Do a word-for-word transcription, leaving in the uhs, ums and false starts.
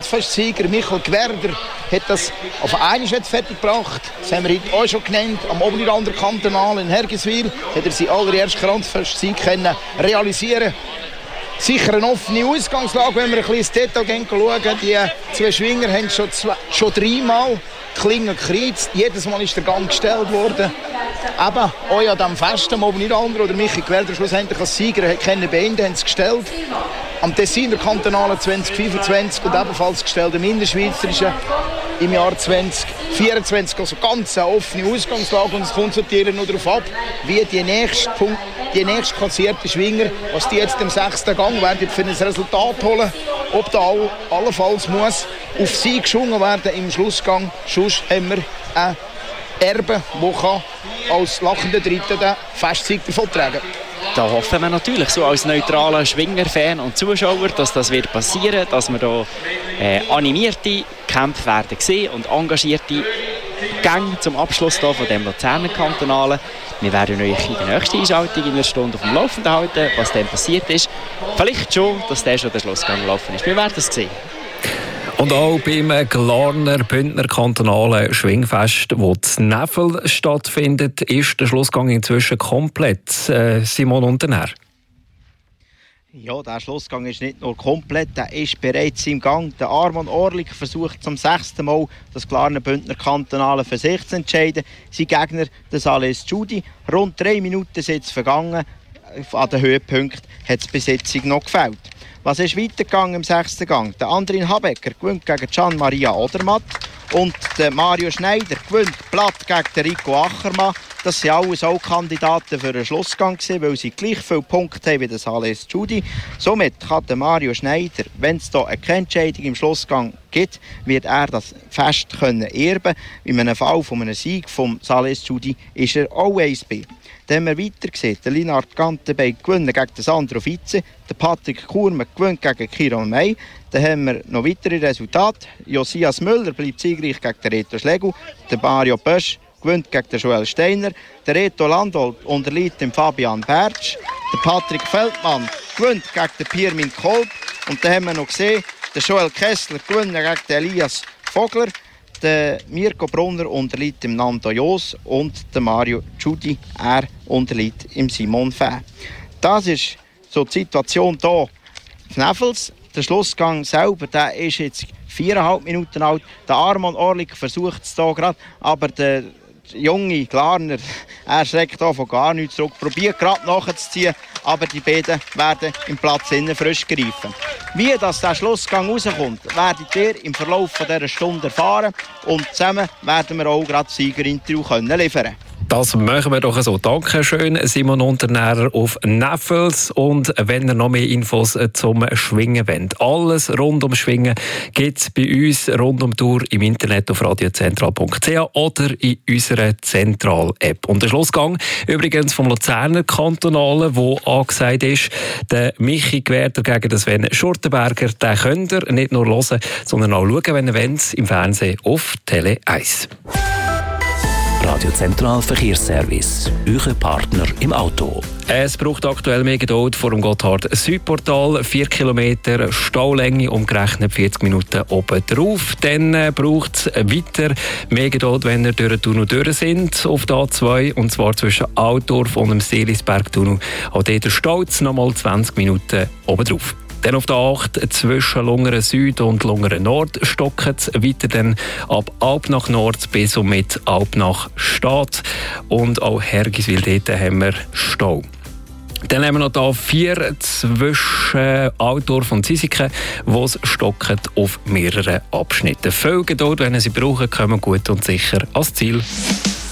Schlussfestsieger Michael Gwerder hat das auf einmal fertig gebracht. Das haben wir heute auch schon genannt. Am Oberlander Kantonal in Hergiswil hat er seinen allerersten Kranzfestsieg können realisieren. Sicher eine offene Ausgangslage, wenn wir ein bisschen ins Detail schauen. Die zwei Schwinger haben schon, zwei, schon dreimal Klingen gekreuzt. Jedes Mal ist der Gang gestellt worden. Eben, auch an diesem Fest am Oberlander, oder Michael Gwerder schlussendlich als Sieger können beenden, haben sie gestellt. Am Tessiner Kantonalen zwanzig fünfundzwanzig und ebenfalls gestellt im Innerschweizerischen im Jahr zwanzig vierundzwanzig. Also ganz eine offene Ausgangslage und es kommt natürlich nur darauf ab, wie die nächste, die nächste klassierte Schwinger, was die jetzt im sechsten Gang werden, für ein Resultat holen. Ob da all, allenfalls muss auf sie geschwungen werden im Schlussgang. Sonst haben wir einen Erbe, der als lachender Dritter den Festsieg davontragen kann. Da hoffen wir natürlich, so als neutraler Schwinger-Fan und Zuschauer, dass das wird passieren, dass wir da äh, animierte Kämpfe werden sehen und engagierte Gänge zum Abschluss da von dem Luzerner Kantonalen. Wir werden euch in der nächsten Einschaltung in einer Stunde auf dem Laufenden halten, was dann passiert ist. Vielleicht schon, dass der schon der Schlussgang gelaufen ist. Wir werden es sehen. Und auch beim Glarner Bündner Kantonalen Schwingfest, wo in Neffel stattfindet, ist der Schlussgang inzwischen komplett. Äh, Simon Unternär. Ja, der Schlussgang ist nicht nur komplett, der ist bereits im Gang. Der Arman Orlik versucht zum sechsten Mal das Glarner Bündner Kantonale für sich zu entscheiden. Sein Gegner, der Sales Judy, rund drei Minuten sind jetzt vergangen. An den Höhepunkt hat es bis jetzt noch gefällt. Was ist weitergegangen im sechsten Gang? Der Andrin Habecker gewinnt gegen Gian Maria Odermatt und der Mario Schneider gewinnt platt gegen den Rico Achermann. Das waren alles auch Kandidaten für einen Schlussgang, weil sie gleich viele Punkte haben wie der Sales Judy. Somit kann der Mario Schneider, wenn es hier eine Entscheidung im Schlussgang gibt, wird er das Fest können erben. In einem Fall von einem Sieg vom Sales Judy ist er auch eins B. Dann haben wir weiter gesehen, der Linard Gantenbein gewinnt gegen den Sandro Vize, der Patrick Kurme gewinnt gegen Kiron May. Dann haben wir noch weitere Resultate. Josias Müller bleibt siegreich gegen den Reto Schlegel, der Mario Bösch gewinnt gegen den Joel Steiner, der Reto Landolt unterliegt dem Fabian Bertsch, der Patrick Feldmann gewinnt gegen den Pirmin Kolb und dann haben wir noch gesehen, der Joel Kessler gewinnt gegen den Elias Vogler. Der Mirko Brunner unterliegt dem Nando Jos und der Mario Giudi, er unterliegt im Simon Fäh. Das ist so die Situation hier in Neffels. Der Schlussgang selber, der ist jetzt viereinhalb Minuten alt. Der Arman Orlik versucht es hier gerade, aber der junge Glarner, er schreckt von gar nichts zurück, probiert gerade nachzuziehen, aber die beiden werden im Platz innen frisch greifen. Wie das der Schlussgang rauskommt, werdet ihr im Verlauf dieser Stunde erfahren und zusammen werden wir auch gerade Siegerinterview liefern können. Das machen wir doch so. Dankeschön, Simon Unternährer auf Neffels. Und wenn ihr noch mehr Infos zum Schwingen wollt, alles rund ums Schwingen gibt es bei uns rund um die Tour im Internet auf radiozentral punkt c h oder in unserer Zentral-App. Und der Schlussgang übrigens vom Luzerner Kantonalen, wo angesagt ist, der Michi Gwerder gegen den Sven Schurtenberger, den könnt ihr nicht nur hören, sondern auch schauen, wenn ihr wollt, im Fernsehen auf Tele eins. Radio Zentral Verkehrsservice, euer Partner im Auto. Es braucht aktuell mehr Geduld vor dem Gotthard-Südportal. vier Kilometer Staulänge, umgerechnet vierzig Minuten oben drauf. Dann äh, braucht es weiter mehr Geduld, wenn ihr durch den Tunnel durch sind, auf der A zwei, und zwar zwischen Altdorf und dem Seelisberg-Tunnel. Auch dort der Stolz, nochmal zwanzig Minuten oben drauf. Dann auf der acht zwischen Lungeren Süd und Lungeren Nord stocken es weiter dann ab Alp nach Nord bis und mit Alp nach Stadt. Und auch Hergiswil, dort haben wir Stau. Dann haben wir noch hier vier zwischen Altdorf und Zisiken, wo es stockt auf mehreren Abschnitten. Viel Geduld, wenn ihr sie brauchen, kommen gut und sicher ans Ziel.